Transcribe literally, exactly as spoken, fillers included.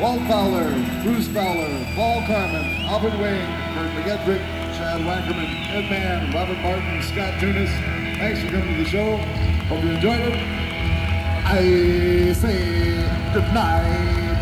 Walt Fowler, Bruce Fowler, Paul Carmen, Albert Wayne, Kurt McGettrick, Chad Wackerman, Ed Mann, Robert Martin, Scott Tunis. Thanks for coming to the show. Hope you enjoyed it. I say good night.